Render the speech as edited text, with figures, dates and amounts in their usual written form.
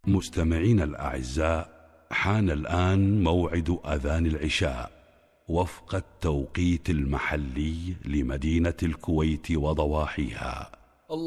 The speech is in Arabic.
مستمعينا الأعزاء، حان الآن موعد أذان العشاء وفق التوقيت المحلي لمدينة الكويت وضواحيها.